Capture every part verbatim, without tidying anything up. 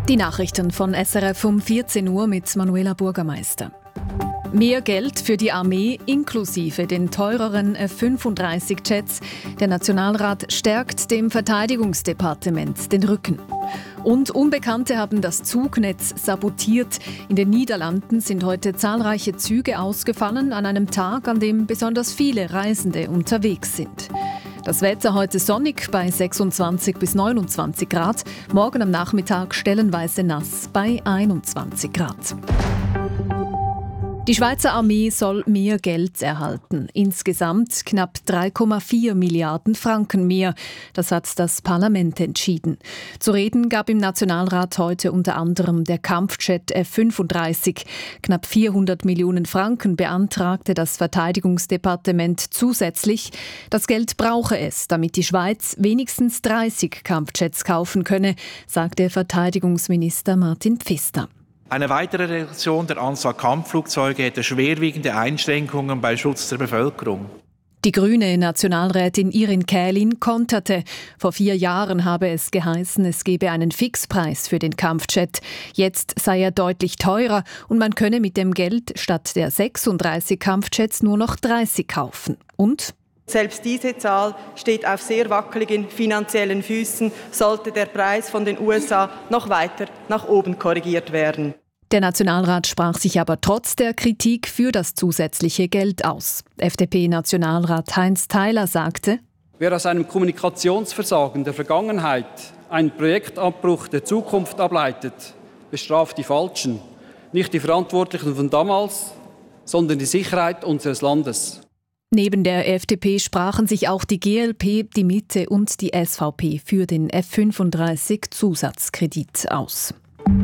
Die Nachrichten von S R F um vierzehn Uhr mit Manuela Bürgermeister. Mehr Geld für die Armee inklusive den teureren F fünfunddreißig Jets. Der Nationalrat stärkt dem Verteidigungsdepartement den Rücken. Und Unbekannte haben das Zugnetz sabotiert. In den Niederlanden sind heute zahlreiche Züge ausgefallen, an einem Tag, an dem besonders viele Reisende unterwegs sind. Das Wetter heute sonnig bei sechsundzwanzig bis neunundzwanzig Grad. Morgen am Nachmittag stellenweise nass bei einundzwanzig Grad. Die Schweizer Armee soll mehr Geld erhalten. Insgesamt knapp drei Komma vier Milliarden Franken mehr. Das hat das Parlament entschieden. Zu reden gab im Nationalrat heute unter anderem der Kampfjet F fünfunddreißig. Knapp vierhundert Millionen Franken beantragte das Verteidigungsdepartement zusätzlich. Das Geld brauche es, damit die Schweiz wenigstens dreißig Kampfjets kaufen könne, sagte Verteidigungsminister Martin Pfister. Eine weitere Reduktion der Anzahl Kampfflugzeuge hätte schwerwiegende Einschränkungen beim Schutz der Bevölkerung. Die grüne Nationalrätin Irin Kählin konterte. Vor vier Jahren habe es geheißen, es gebe einen Fixpreis für den Kampfjet. Jetzt sei er deutlich teurer und man könne mit dem Geld statt der sechsunddreißig Kampfjets nur noch dreißig kaufen. Und? Selbst diese Zahl steht auf sehr wackeligen finanziellen Füßen, sollte der Preis von den U S A noch weiter nach oben korrigiert werden. Der Nationalrat sprach sich aber trotz der Kritik für das zusätzliche Geld aus. F D P-Nationalrat Heinz Theiler sagte: Wer aus einem Kommunikationsversagen der Vergangenheit einen Projektabbruch der Zukunft ableitet, bestraft die Falschen. Nicht die Verantwortlichen von damals, sondern die Sicherheit unseres Landes. Neben der F D P sprachen sich auch die G L P, die Mitte und die S V P für den F fünfunddreißig Zusatzkredit aus.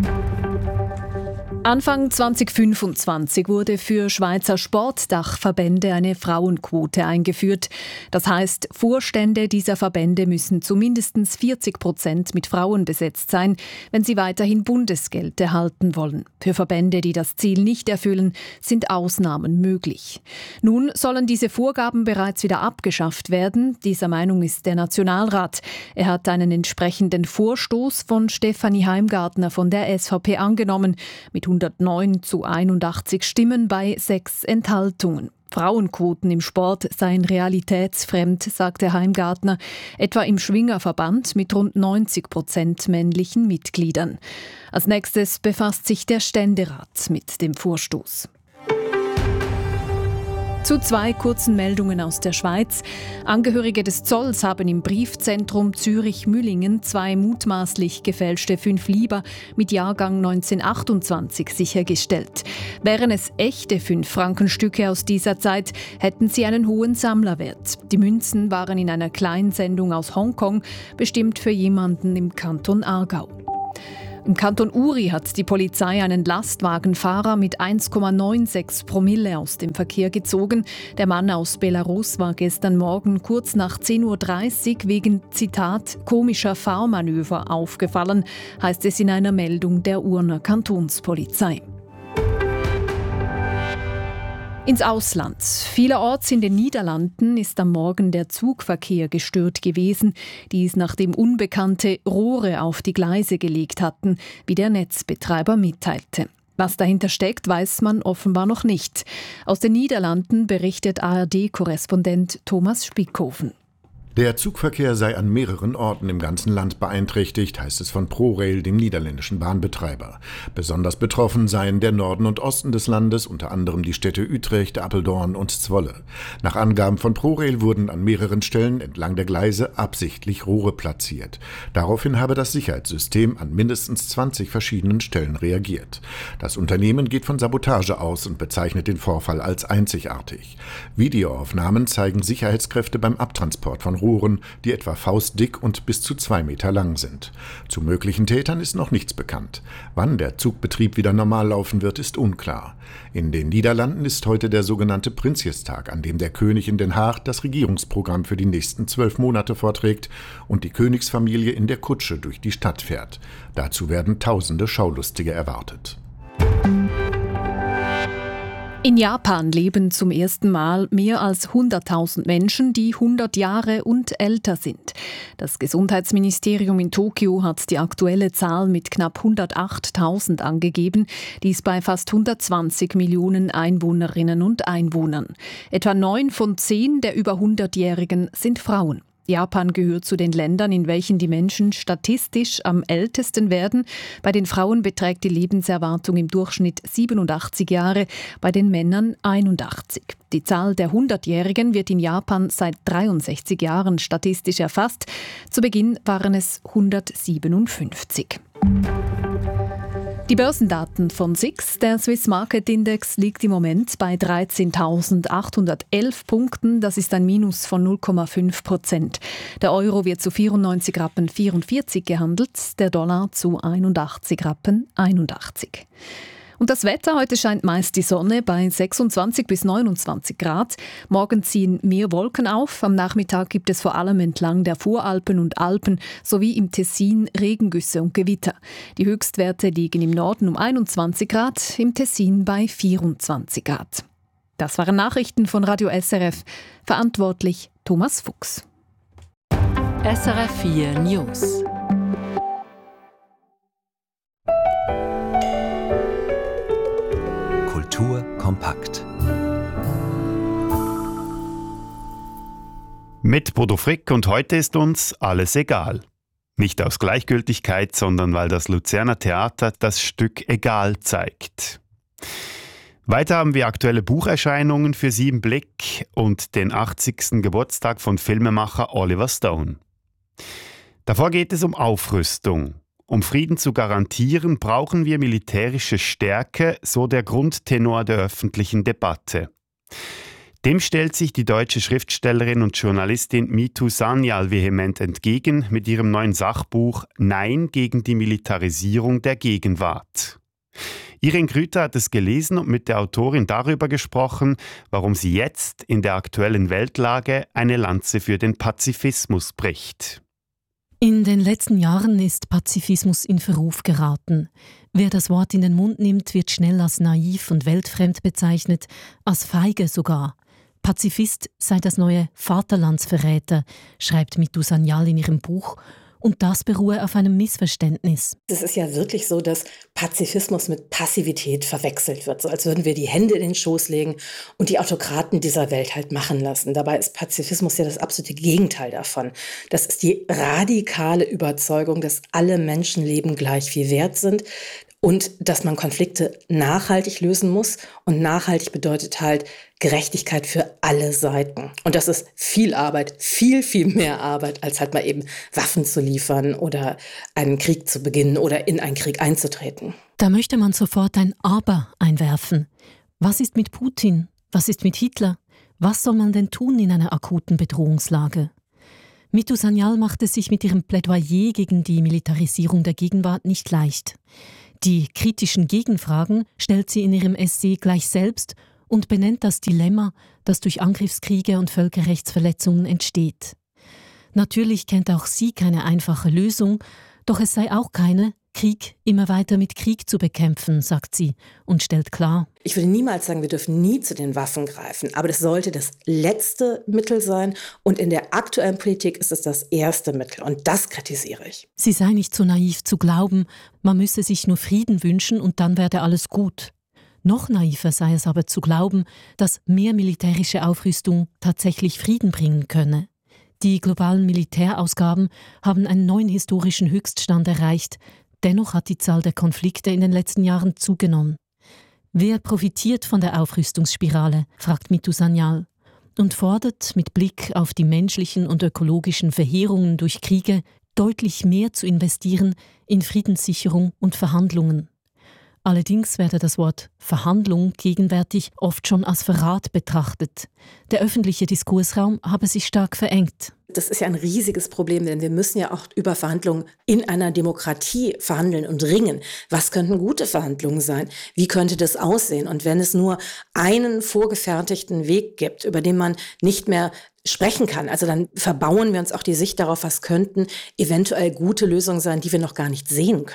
Anfang zwanzig fünfundzwanzig wurde für Schweizer Sportdachverbände eine Frauenquote eingeführt. Das heißt, Vorstände dieser Verbände müssen zu mindestens vierzig Prozent mit Frauen besetzt sein, wenn sie weiterhin Bundesgeld erhalten wollen. Für Verbände, die das Ziel nicht erfüllen, sind Ausnahmen möglich. Nun sollen diese Vorgaben bereits wieder abgeschafft werden. Dieser Meinung ist der Nationalrat. Er hat einen entsprechenden Vorstoß von Stefanie Heimgartner von der S V P angenommen, mit hundertneun zu einundachtzig Stimmen bei sechs Enthaltungen. Frauenquoten im Sport seien realitätsfremd, sagte Heimgartner, etwa im Schwingerverband mit rund neunzig Prozent männlichen Mitgliedern. Als nächstes befasst sich der Ständerat mit dem Vorstoß. Zu zwei kurzen Meldungen aus der Schweiz. Angehörige des Zolls haben im Briefzentrum Zürich-Müllingen zwei mutmaßlich gefälschte fünf Lieber mit Jahrgang neunzehnhundertachtundzwanzig sichergestellt. Wären es echte fünf-Frankenstücke aus dieser Zeit, hätten sie einen hohen Sammlerwert. Die Münzen waren in einer Kleinsendung aus Hongkong, bestimmt für jemanden im Kanton Aargau. Im Kanton Uri hat die Polizei einen Lastwagenfahrer mit eins Komma sechsundneunzig Promille aus dem Verkehr gezogen. Der Mann aus Belarus war gestern Morgen kurz nach zehn Uhr dreißig wegen, Zitat, komischer Fahrmanöver aufgefallen, heißt es in einer Meldung der Urner Kantonspolizei. Ins Ausland. Vielerorts in den Niederlanden ist am Morgen der Zugverkehr gestört gewesen. Dies nachdem Unbekannte Rohre auf die Gleise gelegt hatten, wie der Netzbetreiber mitteilte. Was dahinter steckt, weiß man offenbar noch nicht. Aus den Niederlanden berichtet A R D-Korrespondent Thomas Spickhofen. Der Zugverkehr sei an mehreren Orten im ganzen Land beeinträchtigt, heißt es von ProRail, dem niederländischen Bahnbetreiber. Besonders betroffen seien der Norden und Osten des Landes, unter anderem die Städte Utrecht, Apeldoorn und Zwolle. Nach Angaben von ProRail wurden an mehreren Stellen entlang der Gleise absichtlich Rohre platziert. Daraufhin habe das Sicherheitssystem an mindestens zwanzig verschiedenen Stellen reagiert. Das Unternehmen geht von Sabotage aus und bezeichnet den Vorfall als einzigartig. Videoaufnahmen zeigen Sicherheitskräfte beim Abtransport von Rohren, die etwa faustdick und bis zu zwei Meter lang sind. Zu möglichen Tätern ist noch nichts bekannt. Wann der Zugbetrieb wieder normal laufen wird, ist unklar. In den Niederlanden ist heute der sogenannte Prinsjestag, an dem der König in Den Haag das Regierungsprogramm für die nächsten zwölf Monate vorträgt und die Königsfamilie in der Kutsche durch die Stadt fährt. Dazu werden tausende Schaulustige erwartet. In Japan leben zum ersten Mal mehr als hunderttausend Menschen, die hundert Jahre und älter sind. Das Gesundheitsministerium in Tokio hat die aktuelle Zahl mit knapp hundertachttausend angegeben, dies bei fast hundertzwanzig Millionen Einwohnerinnen und Einwohnern. Etwa neun von zehn der über hundertjährigen sind Frauen. Japan gehört zu den Ländern, in welchen die Menschen statistisch am ältesten werden. Bei den Frauen beträgt die Lebenserwartung im Durchschnitt siebenundachtzig Jahre, bei den Männern einundachtzig. Die Zahl der hundertjährigen wird in Japan seit dreiundsechzig Jahren statistisch erfasst. Zu Beginn waren es hundertsiebenundfünfzig. Die Börsendaten von S I X, der Swiss Market Index, liegt im Moment bei dreizehntausendachthundertelf Punkten. Das ist ein Minus von null Komma fünf Prozent. Der Euro wird zu vierundneunzig Rappen vierundvierzig gehandelt, der Dollar zu einundachtzig Rappen einundachtzig. Und das Wetter, heute scheint meist die Sonne bei sechsundzwanzig bis neunundzwanzig Grad. Morgen ziehen mehr Wolken auf. Am Nachmittag gibt es vor allem entlang der Voralpen und Alpen sowie im Tessin Regengüsse und Gewitter. Die Höchstwerte liegen im Norden um einundzwanzig Grad, im Tessin bei vierundzwanzig Grad. Das waren Nachrichten von Radio S R F. Verantwortlich Thomas Fuchs. S R F vier News. Kultur kompakt. Mit Bodo Frick und heute ist uns alles egal. Nicht aus Gleichgültigkeit, sondern weil das Luzerner Theater das Stück Egal zeigt. Weiter haben wir aktuelle Bucherscheinungen für Sie im Blick und den achtzigsten Geburtstag von Filmemacher Oliver Stone. Davor geht es um Aufrüstung. Um Frieden zu garantieren, brauchen wir militärische Stärke, so der Grundtenor der öffentlichen Debatte. Dem stellt sich die deutsche Schriftstellerin und Journalistin Mitu Sanyal vehement entgegen mit ihrem neuen Sachbuch Nein gegen die Militarisierung der Gegenwart. Irene Grüter hat es gelesen und mit der Autorin darüber gesprochen, warum sie jetzt in der aktuellen Weltlage eine Lanze für den Pazifismus bricht. In den letzten Jahren ist Pazifismus in Verruf geraten. Wer das Wort in den Mund nimmt, wird schnell als naiv und weltfremd bezeichnet, als feige sogar. Pazifist sei das neue Vaterlandsverräter, schreibt Mitu Sanyal in ihrem Buch. Und das beruhe auf einem Missverständnis. Es ist ja wirklich so, dass Pazifismus mit Passivität verwechselt wird. So als würden wir die Hände in den Schoß legen und die Autokraten dieser Welt halt machen lassen. Dabei ist Pazifismus ja das absolute Gegenteil davon. Das ist die radikale Überzeugung, dass alle Menschenleben gleich viel wert sind und dass man Konflikte nachhaltig lösen muss. Und nachhaltig bedeutet halt Gerechtigkeit für alle Seiten. Und das ist viel Arbeit, viel, viel mehr Arbeit, als halt mal eben Waffen zu liefern oder einen Krieg zu beginnen oder in einen Krieg einzutreten. Da möchte man sofort ein Aber einwerfen. Was ist mit Putin? Was ist mit Hitler? Was soll man denn tun in einer akuten Bedrohungslage? Mitu Sanyal macht es sich mit ihrem Plädoyer gegen die Militarisierung der Gegenwart nicht leicht. Die kritischen Gegenfragen stellt sie in ihrem Essay gleich selbst und benennt das Dilemma, das durch Angriffskriege und Völkerrechtsverletzungen entsteht. Natürlich kennt auch sie keine einfache Lösung, doch es sei auch keine, Krieg immer weiter mit Krieg zu bekämpfen, sagt sie und stellt klar: Ich würde niemals sagen, wir dürfen nie zu den Waffen greifen, aber das sollte das letzte Mittel sein und in der aktuellen Politik ist es das erste Mittel und das kritisiere ich. Sie sei nicht so naiv zu glauben, man müsse sich nur Frieden wünschen und dann werde alles gut. Noch naiver sei es aber zu glauben, dass mehr militärische Aufrüstung tatsächlich Frieden bringen könne. Die globalen Militärausgaben haben einen neuen historischen Höchststand erreicht. Dennoch hat die Zahl der Konflikte in den letzten Jahren zugenommen. Wer profitiert von der Aufrüstungsspirale, fragt Mitu Sanyal und fordert mit Blick auf die menschlichen und ökologischen Verheerungen durch Kriege deutlich mehr zu investieren in Friedenssicherung und Verhandlungen. Allerdings werde das Wort Verhandlung gegenwärtig oft schon als Verrat betrachtet. Der öffentliche Diskursraum habe sich stark verengt. Das ist ja ein riesiges Problem, denn wir müssen ja auch über Verhandlungen in einer Demokratie verhandeln und ringen. Was könnten gute Verhandlungen sein? Wie könnte das aussehen? Und wenn es nur einen vorgefertigten Weg gibt, über den man nicht mehr sprechen kann, also dann verbauen wir uns auch die Sicht darauf, was könnten eventuell gute Lösungen sein, die wir noch gar nicht sehen können.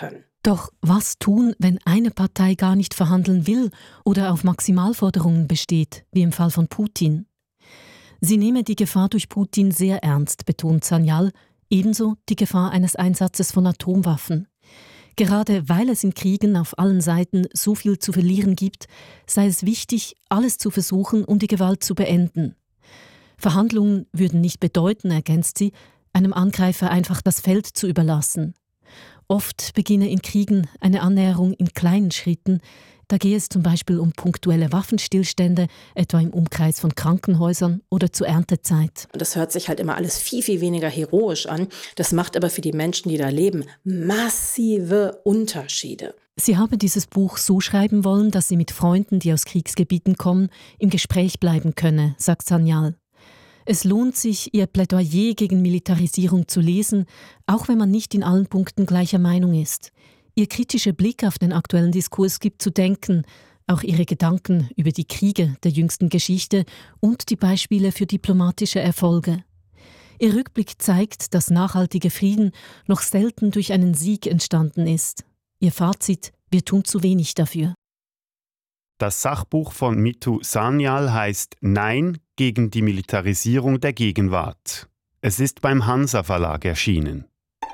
Doch was tun, wenn eine Partei gar nicht verhandeln will oder auf Maximalforderungen besteht, wie im Fall von Putin? Sie nehme die Gefahr durch Putin sehr ernst, betont Sanyal, ebenso die Gefahr eines Einsatzes von Atomwaffen. Gerade weil es in Kriegen auf allen Seiten so viel zu verlieren gibt, sei es wichtig, alles zu versuchen, um die Gewalt zu beenden. Verhandlungen würden nicht bedeuten, ergänzt sie, einem Angreifer einfach das Feld zu überlassen. Oft beginne in Kriegen eine Annäherung in kleinen Schritten. Da gehe es zum Beispiel um punktuelle Waffenstillstände, etwa im Umkreis von Krankenhäusern oder zur Erntezeit. Das hört sich halt immer alles viel, viel weniger heroisch an. Das macht aber für die Menschen, die da leben, massive Unterschiede. Sie habe dieses Buch so schreiben wollen, dass sie mit Freunden, die aus Kriegsgebieten kommen, im Gespräch bleiben könne, sagt Sanyal. Es lohnt sich, ihr Plädoyer gegen Militarisierung zu lesen, auch wenn man nicht in allen Punkten gleicher Meinung ist. Ihr kritischer Blick auf den aktuellen Diskurs gibt zu denken, auch ihre Gedanken über die Kriege der jüngsten Geschichte und die Beispiele für diplomatische Erfolge. Ihr Rückblick zeigt, dass nachhaltiger Frieden noch selten durch einen Sieg entstanden ist. Ihr Fazit: Wir tun zu wenig dafür. Das Sachbuch von Mitu Sanyal heißt Nein gegen die Militarisierung der Gegenwart. Es ist beim Hansa Verlag erschienen.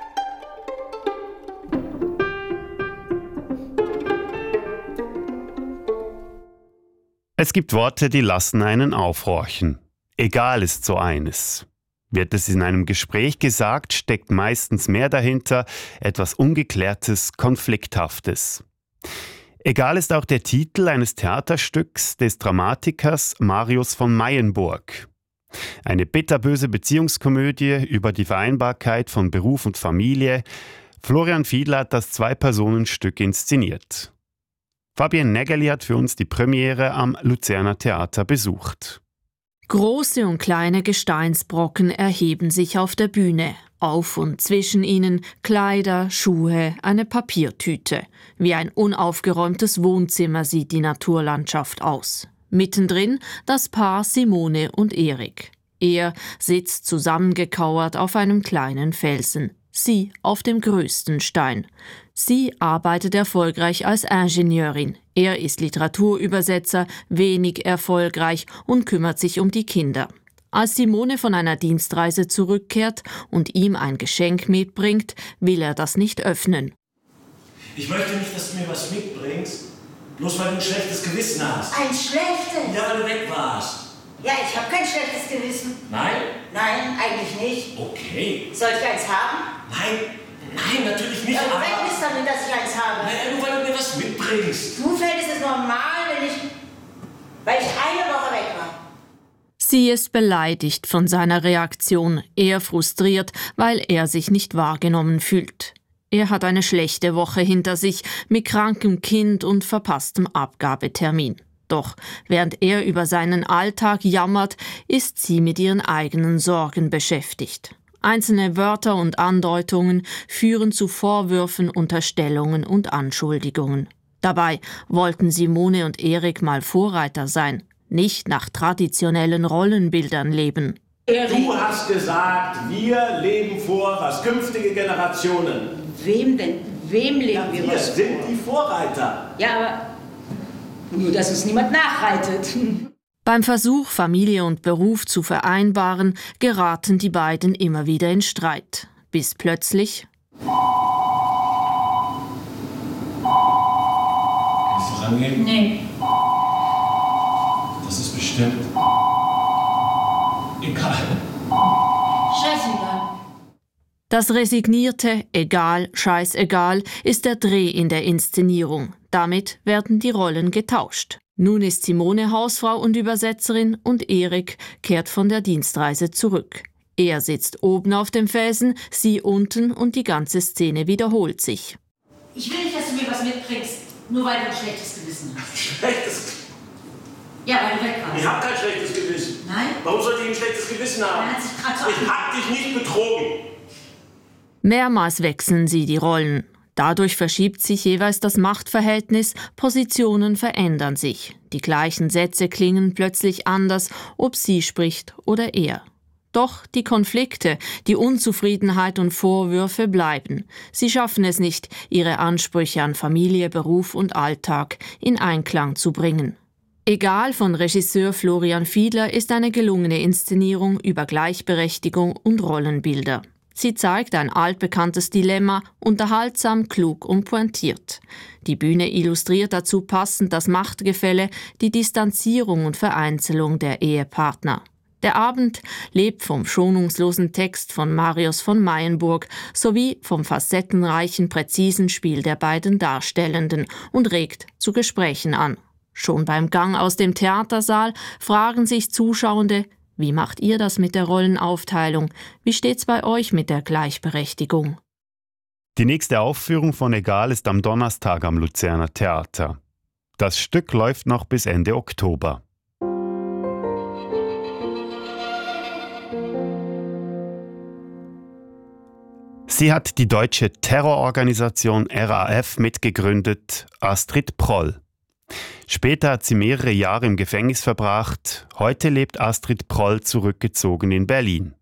Es gibt Worte, die lassen einen aufhorchen. Egal ist so eines. Wird es in einem Gespräch gesagt, steckt meistens mehr dahinter, etwas Ungeklärtes, Konflikthaftes. Egal ist auch der Titel eines Theaterstücks des Dramatikers Marius von Mayenburg. Eine bitterböse Beziehungskomödie über die Vereinbarkeit von Beruf und Familie. Florian Fiedler hat das Zwei-Personen-Stück inszeniert. Fabienne Nägeli hat für uns die Premiere am Luzerner Theater besucht. Große und kleine Gesteinsbrocken erheben sich auf der Bühne. Auf und zwischen ihnen Kleider, Schuhe, eine Papiertüte. Wie ein unaufgeräumtes Wohnzimmer sieht die Naturlandschaft aus. Mittendrin das Paar Simone und Erik. Er sitzt zusammengekauert auf einem kleinen Felsen. Sie auf dem größten Stein. Sie arbeitet erfolgreich als Ingenieurin. Er ist Literaturübersetzer, wenig erfolgreich und kümmert sich um die Kinder. Als Simone von einer Dienstreise zurückkehrt und ihm ein Geschenk mitbringt, will er das nicht öffnen. Ich möchte nicht, dass du mir was mitbringst, bloß weil du ein schlechtes Gewissen hast. Ein schlechtes? Ja, weil du weg warst. Ja, ich habe kein schlechtes Gewissen. Nein? Nein, eigentlich nicht. Okay. Soll ich eins haben? Nein, nein, natürlich nicht. Ja, aber weg ist damit, dass ich eins habe. Naja, nur weil du mir was mitbringst. Zufällig ist es normal, wenn ich, weil ich eine Woche weg war. Sie ist beleidigt von seiner Reaktion, er frustriert, weil er sich nicht wahrgenommen fühlt. Er hat eine schlechte Woche hinter sich, mit krankem Kind und verpasstem Abgabetermin. Doch während er über seinen Alltag jammert, ist sie mit ihren eigenen Sorgen beschäftigt. Einzelne Wörter und Andeutungen führen zu Vorwürfen, Unterstellungen und Anschuldigungen. Dabei wollten Simone und Erik mal Vorreiter sein, nicht nach traditionellen Rollenbildern leben. Du hast gesagt, wir leben vor, was künftige Generationen. Wem denn? Wem leben ja, wir wir was sind vor? Die Vorreiter. Ja, aber nur, dass uns niemand nachreitet. Beim Versuch, Familie und Beruf zu vereinbaren, geraten die beiden immer wieder in Streit. Bis plötzlich... Kannst du rangehen? Nee. Das ist bestimmt... egal. Scheißegal. Das resignierte Egal, scheißegal ist der Dreh in der Inszenierung. Damit werden die Rollen getauscht. Nun ist Simone Hausfrau und Übersetzerin und Erik kehrt von der Dienstreise zurück. Er sitzt oben auf dem Felsen, sie unten und die ganze Szene wiederholt sich. Ich will nicht, dass du mir was mitbringst, nur weil du ein schlechtes Gewissen hast. Schlechtes? Ja, weil du weg warst. Ich habe kein schlechtes Gewissen. Nein? Warum sollte ich ein schlechtes Gewissen haben? Er hat sich gerade so ich hab dich nicht betrogen. Mehrmals wechseln sie die Rollen. Dadurch verschiebt sich jeweils das Machtverhältnis, Positionen verändern sich. Die gleichen Sätze klingen plötzlich anders, ob sie spricht oder er. Doch die Konflikte, die Unzufriedenheit und Vorwürfe bleiben. Sie schaffen es nicht, ihre Ansprüche an Familie, Beruf und Alltag in Einklang zu bringen. Egal von Regisseur Florian Fiedler ist eine gelungene Inszenierung über Gleichberechtigung und Rollenbilder. Sie zeigt ein altbekanntes Dilemma, unterhaltsam, klug und pointiert. Die Bühne illustriert dazu passend das Machtgefälle, die Distanzierung und Vereinzelung der Ehepartner. Der Abend lebt vom schonungslosen Text von Marius von Mayenburg sowie vom facettenreichen, präzisen Spiel der beiden Darstellenden und regt zu Gesprächen an. Schon beim Gang aus dem Theatersaal fragen sich Zuschauende: Wie macht ihr das mit der Rollenaufteilung? Wie steht's bei euch mit der Gleichberechtigung? Die nächste Aufführung von Egal ist am Donnerstag am Luzerner Theater. Das Stück läuft noch bis Ende Oktober. Sie hat die deutsche Terrororganisation R A F mitgegründet, Astrid Proll. Später hat sie mehrere Jahre im Gefängnis verbracht. Heute lebt Astrid Proll zurückgezogen in Berlin.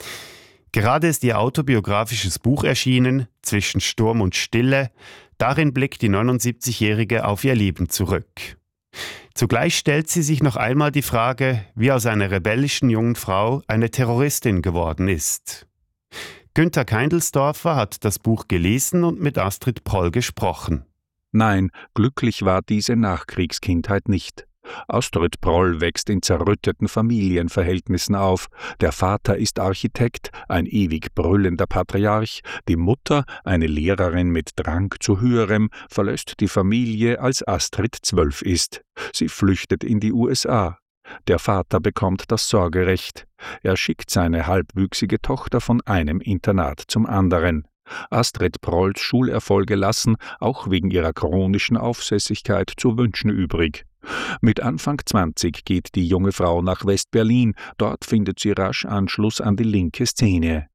Gerade ist ihr autobiografisches Buch erschienen, Zwischen Sturm und Stille. Darin blickt die neunundsiebzigjährige auf ihr Leben zurück. Zugleich stellt sie sich noch einmal die Frage, wie aus einer rebellischen jungen Frau eine Terroristin geworden ist. Günther Keindelsdorfer hat das Buch gelesen und mit Astrid Proll gesprochen. Nein, glücklich war diese Nachkriegskindheit nicht. Astrid Proll wächst in zerrütteten Familienverhältnissen auf. Der Vater ist Architekt, ein ewig brüllender Patriarch. Die Mutter, eine Lehrerin mit Drang zu Höherem, verlässt die Familie, als Astrid zwölf ist. Sie flüchtet in die U S A. Der Vater bekommt das Sorgerecht. Er schickt seine halbwüchsige Tochter von einem Internat zum anderen. Astrid Prolls Schulerfolge lassen, auch wegen ihrer chronischen Aufsässigkeit, zu wünschen übrig. Mit Anfang zwanzig geht die junge Frau nach West-Berlin. Dort findet sie rasch Anschluss an die linke Szene.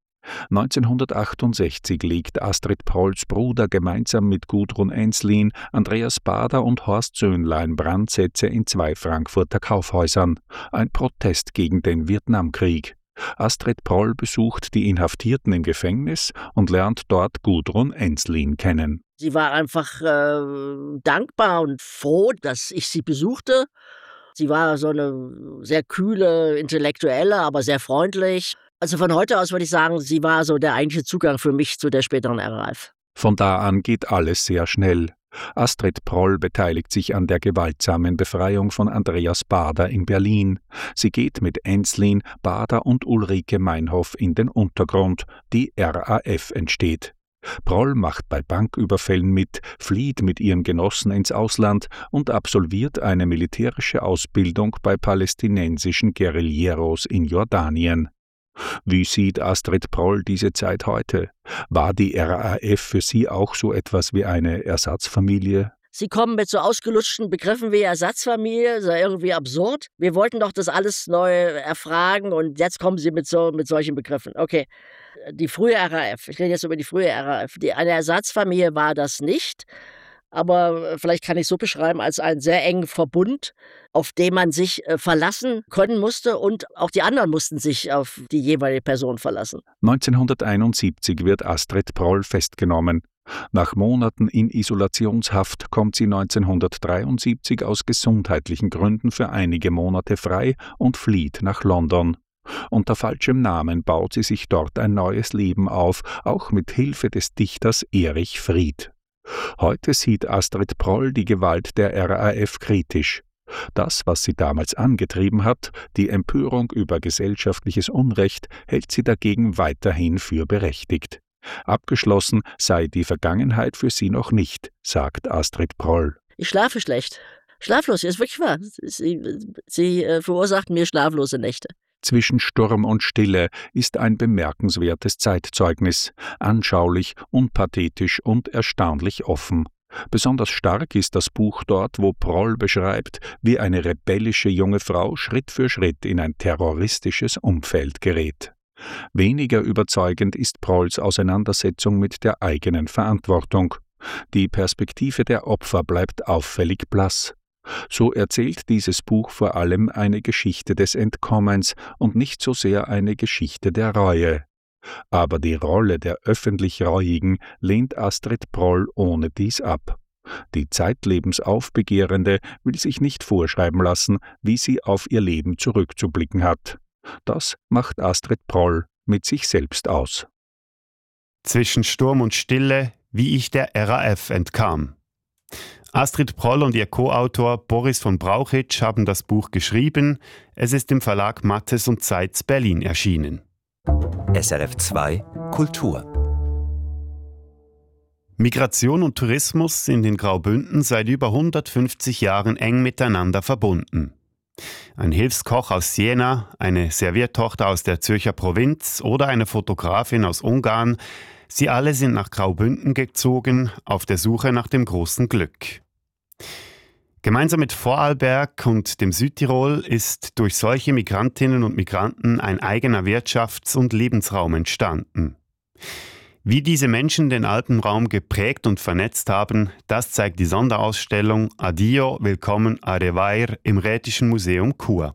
neunzehnhundertachtundsechzig legt Astrid Prolls Bruder gemeinsam mit Gudrun Ensslin, Andreas Baader und Horst Söhnlein Brandsätze in zwei Frankfurter Kaufhäusern. Ein Protest gegen den Vietnamkrieg. Astrid Proll besucht die Inhaftierten im Gefängnis und lernt dort Gudrun Ensslin kennen. Sie war einfach äh, dankbar und froh, dass ich sie besuchte. Sie war so eine sehr kühle Intellektuelle, aber sehr freundlich. Also von heute aus würde ich sagen, sie war so der eigentliche Zugang für mich zu der späteren R A F. Von da an geht alles sehr schnell. Astrid Proll beteiligt sich an der gewaltsamen Befreiung von Andreas Baader in Berlin. Sie geht mit Ensslin, Baader und Ulrike Meinhof in den Untergrund. Die R A F entsteht. Proll macht bei Banküberfällen mit, flieht mit ihren Genossen ins Ausland und absolviert eine militärische Ausbildung bei palästinensischen Guerilleros in Jordanien. Wie sieht Astrid Proll diese Zeit heute? War die R A F für sie auch so etwas wie eine Ersatzfamilie? Sie kommen mit so ausgelutschten Begriffen wie Ersatzfamilie, das ist ja irgendwie absurd. Wir wollten doch das alles neu erfragen und jetzt kommen Sie mit, so, mit solchen Begriffen. Okay, die frühe R A F, ich rede jetzt über die frühe R A F, die, eine Ersatzfamilie war das nicht. Aber vielleicht kann ich es so beschreiben, als einen sehr engen Verbund, auf den man sich äh, verlassen können musste und auch die anderen mussten sich auf die jeweilige Person verlassen. neunzehnhunderteinundsiebzig wird Astrid Proll festgenommen. Nach Monaten in Isolationshaft kommt sie neunzehnhundertdreiundsiebzig aus gesundheitlichen Gründen für einige Monate frei und flieht nach London. Unter falschem Namen baut sie sich dort ein neues Leben auf, auch mit Hilfe des Dichters Erich Fried. Heute sieht Astrid Proll die Gewalt der R A F kritisch. Das, was sie damals angetrieben hat, die Empörung über gesellschaftliches Unrecht, hält sie dagegen weiterhin für berechtigt. Abgeschlossen sei die Vergangenheit für sie noch nicht, sagt Astrid Proll. Ich schlafe schlecht. Schlaflos, ist wirklich wahr. Sie, sie äh, verursacht mir schlaflose Nächte. Zwischen Sturm und Stille ist ein bemerkenswertes Zeitzeugnis, anschaulich, unpathetisch und erstaunlich offen. Besonders stark ist das Buch dort, wo Proll beschreibt, wie eine rebellische junge Frau Schritt für Schritt in ein terroristisches Umfeld gerät. Weniger überzeugend ist Prolls Auseinandersetzung mit der eigenen Verantwortung. Die Perspektive der Opfer bleibt auffällig blass. So erzählt dieses Buch vor allem eine Geschichte des Entkommens und nicht so sehr eine Geschichte der Reue. Aber die Rolle der öffentlich Reuigen lehnt Astrid Proll ohne dies ab. Die zeitlebens Aufbegehrende will sich nicht vorschreiben lassen, wie sie auf ihr Leben zurückzublicken hat. Das macht Astrid Proll mit sich selbst aus. Zwischen Sturm und Stille, wie ich der R A F entkam. Astrid Proll und ihr Co-Autor Boris von Brauchitsch haben das Buch geschrieben. Es ist im Verlag Mattes und Zeitz Berlin erschienen. S R F zwei Kultur. Migration und Tourismus sind in Graubünden seit über hundertfünfzig Jahren eng miteinander verbunden. Ein Hilfskoch aus Siena, eine Serviertochter aus der Zürcher Provinz oder eine Fotografin aus Ungarn, sie alle sind nach Graubünden gezogen, auf der Suche nach dem großen Glück. Gemeinsam mit Vorarlberg und dem Südtirol ist durch solche Migrantinnen und Migranten ein eigener Wirtschafts- und Lebensraum entstanden. Wie diese Menschen den Alpenraum geprägt und vernetzt haben, das zeigt die Sonderausstellung Adio, Willkommen a Revair im Rätischen Museum Chur.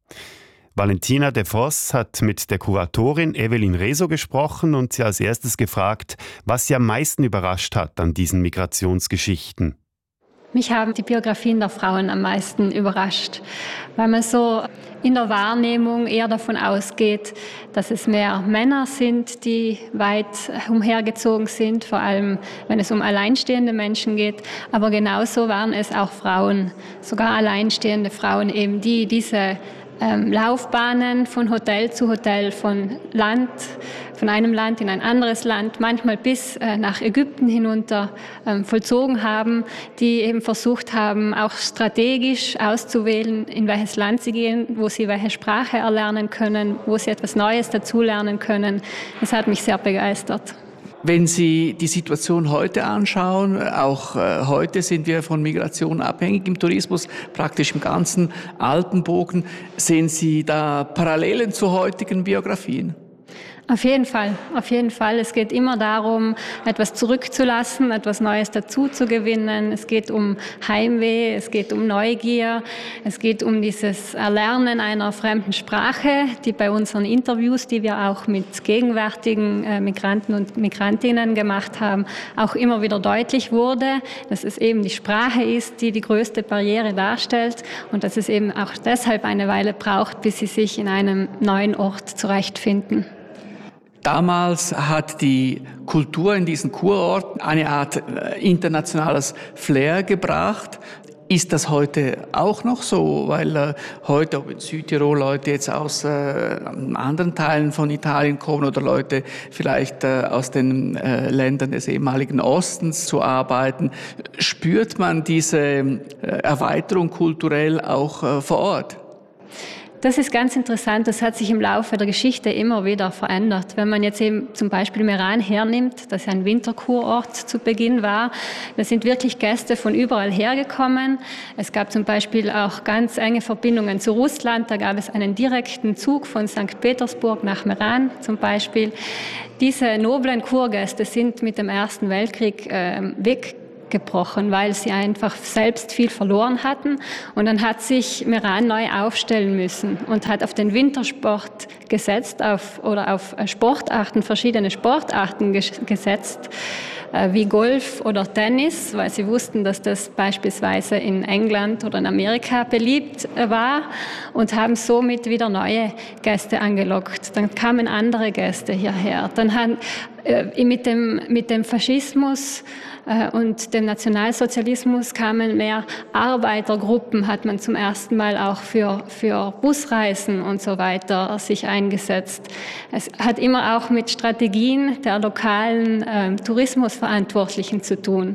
Valentina de Vos hat mit der Kuratorin Evelyn Reso gesprochen und sie als erstes gefragt, was sie am meisten überrascht hat an diesen Migrationsgeschichten. Mich haben die Biografien der Frauen am meisten überrascht, weil man so in der Wahrnehmung eher davon ausgeht, dass es mehr Männer sind, die weit umhergezogen sind, vor allem wenn es um alleinstehende Menschen geht. Aber genauso waren es auch Frauen, sogar alleinstehende Frauen eben, die diese ähm, Laufbahnen von Hotel zu Hotel, von Land, von einem Land in ein anderes Land, manchmal bis äh, nach Ägypten hinunter ähm, vollzogen haben, die eben versucht haben, auch strategisch auszuwählen, in welches Land sie gehen, wo sie welche Sprache erlernen können, wo sie etwas Neues dazulernen können. Das hat mich sehr begeistert. Wenn Sie die Situation heute anschauen, auch äh, heute sind wir von Migration abhängig im Tourismus, praktisch im ganzen Alpenbogen. Sehen Sie da Parallelen zu heutigen Biografien? Auf jeden Fall, auf jeden Fall. Es geht immer darum, etwas zurückzulassen, etwas Neues dazu zu gewinnen. Es geht um Heimweh, es geht um Neugier, es geht um dieses Erlernen einer fremden Sprache, die bei unseren Interviews, die wir auch mit gegenwärtigen äh, Migranten und Migrantinnen gemacht haben, auch immer wieder deutlich wurde, dass es eben die Sprache ist, die die größte Barriere darstellt und dass es eben auch deshalb eine Weile braucht, bis sie sich in einem neuen Ort zurechtfinden. Damals hat die Kultur in diesen Kurorten eine Art internationales Flair gebracht. Ist das heute auch noch so? Weil äh, heute, ob in Südtirol Leute jetzt aus äh, anderen Teilen von Italien kommen oder Leute vielleicht äh, aus den äh, Ländern des ehemaligen Ostens zu arbeiten, spürt man diese äh, Erweiterung kulturell auch äh, vor Ort? Das ist ganz interessant, das hat sich im Laufe der Geschichte immer wieder verändert. Wenn man jetzt eben zum Beispiel Meran hernimmt, das ein Winterkurort zu Beginn war, da sind wirklich Gäste von überall hergekommen. Es gab zum Beispiel auch ganz enge Verbindungen zu Russland, da gab es einen direkten Zug von Sankt Petersburg nach Meran zum Beispiel. Diese noblen Kurgäste sind mit dem Ersten Weltkrieg äh, weg. gebrochen, weil sie einfach selbst viel verloren hatten. Und dann hat sich Meran neu aufstellen müssen und hat auf den Wintersport gesetzt auf, oder auf Sportarten, verschiedene Sportarten ges- gesetzt, äh, wie Golf oder Tennis, weil sie wussten, dass das beispielsweise in England oder in Amerika beliebt äh, war und haben somit wieder neue Gäste angelockt. Dann kamen andere Gäste hierher. Dann haben äh, mit dem, mit dem Faschismus und dem Nationalsozialismus kamen mehr Arbeitergruppen, hat man zum ersten Mal auch für, für Busreisen und so weiter sich eingesetzt. Es hat immer auch mit Strategien der lokalen äh, Tourismusverantwortlichen zu tun.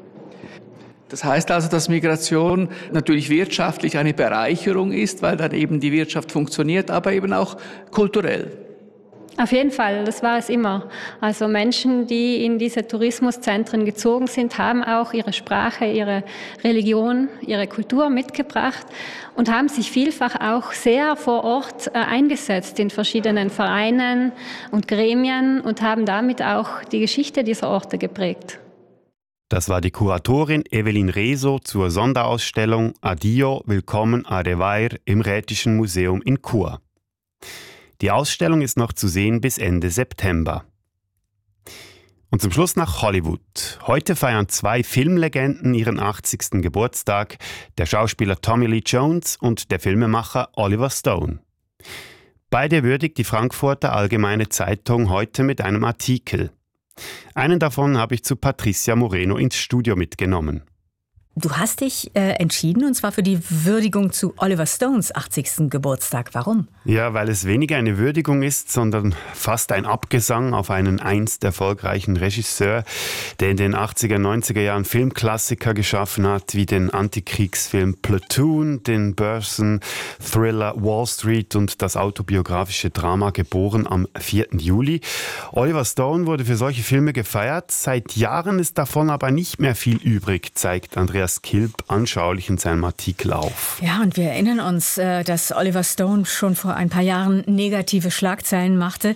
Das heißt also, dass Migration natürlich wirtschaftlich eine Bereicherung ist, weil dann eben die Wirtschaft funktioniert, aber eben auch kulturell. Auf jeden Fall, das war es immer. Also Menschen, die in diese Tourismuszentren gezogen sind, haben auch ihre Sprache, ihre Religion, ihre Kultur mitgebracht und haben sich vielfach auch sehr vor Ort eingesetzt in verschiedenen Vereinen und Gremien und haben damit auch die Geschichte dieser Orte geprägt. Das war die Kuratorin Evelyn Reso zur Sonderausstellung Addio, Willkommen a Revair im Rätischen Museum in Chur. Die Ausstellung ist noch zu sehen bis Ende September. Und zum Schluss nach Hollywood. Heute feiern zwei Filmlegenden ihren achtzigsten Geburtstag, der Schauspieler Tommy Lee Jones und der Filmemacher Oliver Stone. Beide würdigt die Frankfurter Allgemeine Zeitung heute mit einem Artikel. Einen davon habe ich zu Patricia Moreno ins Studio mitgenommen. Du hast dich äh, entschieden, und zwar für die Würdigung zu Oliver Stones achtzigsten Geburtstag. Warum? Ja, weil es weniger eine Würdigung ist, sondern fast ein Abgesang auf einen einst erfolgreichen Regisseur, der in den achtziger, neunziger Jahren Filmklassiker geschaffen hat, wie den Antikriegsfilm Platoon, den Börsen-Thriller Wall Street und das autobiografische Drama Geboren am vierten Juli. Oliver Stone wurde für solche Filme gefeiert. Seit Jahren ist davon aber nicht mehr viel übrig, zeigt Andreas Kilb anschaulich in seinem Artikel auf. Ja, und wir erinnern uns, dass Oliver Stone schon vor ein paar Jahren negative Schlagzeilen machte.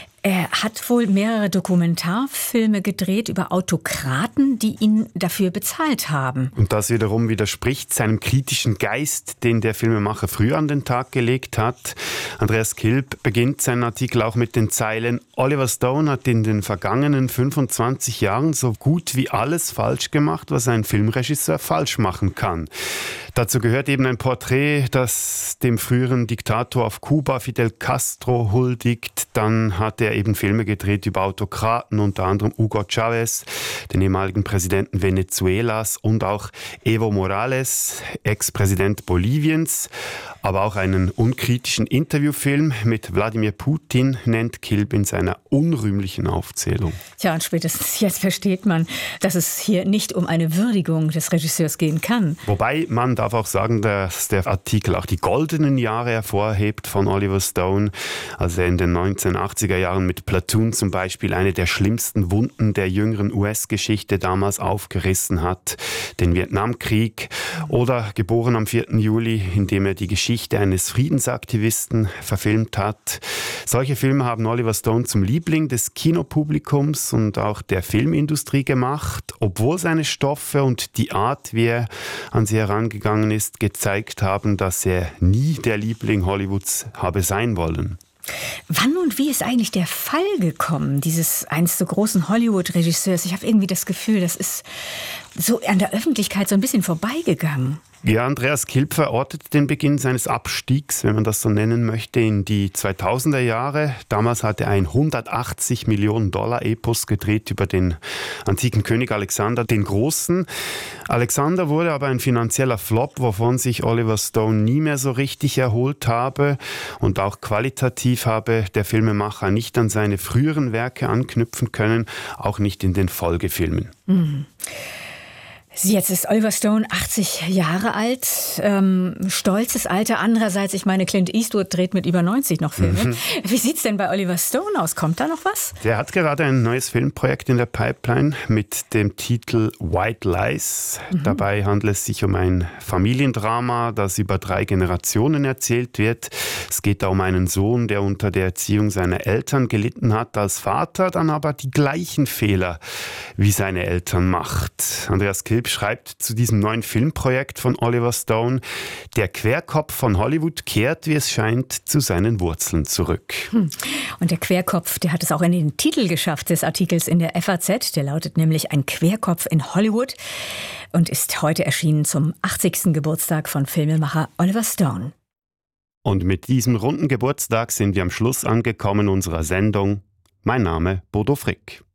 Er hat wohl mehrere Dokumentarfilme gedreht über Autokraten, die ihn dafür bezahlt haben. Und das wiederum widerspricht seinem kritischen Geist, den der Filmemacher früher an den Tag gelegt hat. Andreas Kilb beginnt seinen Artikel auch mit den Zeilen: Oliver Stone hat in den vergangenen fünfundzwanzig Jahren so gut wie alles falsch gemacht, was ein Filmregisseur falsch machen kann. Dazu gehört eben ein Porträt, das dem früheren Diktator auf Kuba, Fidel Castro, huldigt. Dann hat er eben Filme gedreht über Autokraten, unter anderem Hugo Chavez, den ehemaligen Präsidenten Venezuelas, und auch Evo Morales, Ex-Präsident Boliviens. Aber auch einen unkritischen Interviewfilm mit Wladimir Putin nennt Kilb in seiner unrühmlichen Aufzählung. Tja, und spätestens jetzt versteht man, dass es hier nicht um eine Würdigung des Regisseurs gehen kann. Wobei man darf auch sagen, dass der Artikel auch die goldenen Jahre hervorhebt von Oliver Stone, als er in den neunzehnhundertachtziger Jahren mit Platoon zum Beispiel eine der schlimmsten Wunden der jüngeren U S-Geschichte damals aufgerissen hat, den Vietnamkrieg, oder Geboren am vierten Juli, in dem er die Geschichte eines Friedensaktivisten verfilmt hat. Solche Filme haben Oliver Stone zum Liebling des Kinopublikums und auch der Filmindustrie gemacht, obwohl seine Stoffe und die Art, wie er an sie herangegangen ist, gezeigt haben, dass er nie der Liebling Hollywoods habe sein wollen. Wann und wie ist eigentlich der Fall gekommen, dieses einst so großen Hollywood-Regisseurs? Ich habe irgendwie das Gefühl, das ist so an der Öffentlichkeit so ein bisschen vorbeigegangen. Ja, Andreas Kilb verortet den Beginn seines Abstiegs, wenn man das so nennen möchte, in die zweitausender Jahre. Damals hat er ein hundertachtzig Millionen Dollar Epos gedreht über den antiken König Alexander den Großen. Alexander wurde aber ein finanzieller Flop, wovon sich Oliver Stone nie mehr so richtig erholt habe. Und auch qualitativ habe der Filmemacher nicht an seine früheren Werke anknüpfen können, auch nicht in den Folgefilmen. Mhm. Jetzt ist Oliver Stone achtzig Jahre alt, ähm, stolzes Alter. Andererseits, ich meine, Clint Eastwood dreht mit über neunzig noch Filme. Mhm. Wie sieht's denn bei Oliver Stone aus? Kommt da noch was? Der hat gerade ein neues Filmprojekt in der Pipeline mit dem Titel White Lies. Mhm. Dabei handelt es sich um ein Familiendrama, das über drei Generationen erzählt wird. Es geht da um einen Sohn, der unter der Erziehung seiner Eltern gelitten hat als Vater, dann aber die gleichen Fehler wie seine Eltern macht. Andreas Kilb schreibt zu diesem neuen Filmprojekt von Oliver Stone: Der Querkopf von Hollywood kehrt, wie es scheint, zu seinen Wurzeln zurück. Und der Querkopf, der hat es auch in den Titel geschafft des Artikels in der F A Z. Der lautet nämlich Ein Querkopf in Hollywood und ist heute erschienen zum achtzigsten Geburtstag von Filmemacher Oliver Stone. Und mit diesem runden Geburtstag sind wir am Schluss angekommen unserer Sendung. Mein Name Bodo Frick.